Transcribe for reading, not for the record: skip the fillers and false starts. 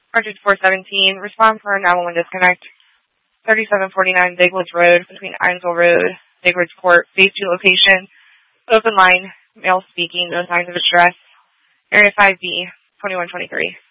Archer 417, respond for 911 disconnect. 3749 Big Woods Road between Ironsville Road, Big Woods Court, phase 2 location. Open line, male speaking, no signs of distress. Area 5B, 2123.